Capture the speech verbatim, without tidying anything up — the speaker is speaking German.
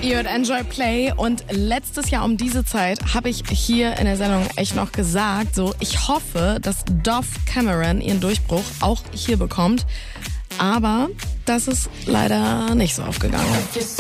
Ihr hört Enjoy Play und letztes Jahr um diese Zeit habe ich hier in der Sendung echt noch gesagt, so ich hoffe, dass Dove Cameron ihren Durchbruch auch hier bekommt, aber das ist leider nicht so aufgegangen.